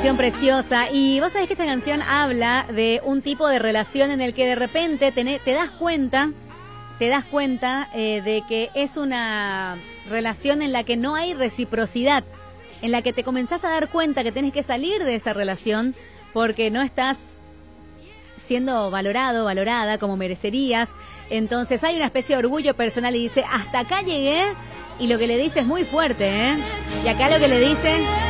canción preciosa. Y vos sabés que esta canción habla de un tipo de relación en el que de repente te das cuenta de que es una relación en la que no hay reciprocidad, en la que te comenzás a dar cuenta que tenés que salir de esa relación porque no estás siendo valorada como merecerías. Entonces hay una especie de orgullo personal y dice, hasta acá llegué, y lo que le dice es muy fuerte, ¿eh? Y acá lo que le dice...